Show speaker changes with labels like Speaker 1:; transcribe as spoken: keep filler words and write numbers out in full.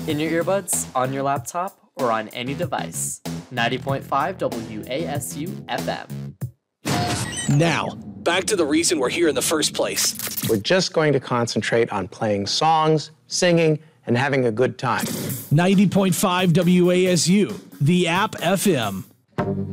Speaker 1: In your earbuds, on your laptop, or on any device. ninety point five W A S U F M.
Speaker 2: Now, back to the reason we're here in the first place.
Speaker 3: We're just going to concentrate on playing songs, singing, and having a good time.
Speaker 2: ninety point five W A S U, the App F M.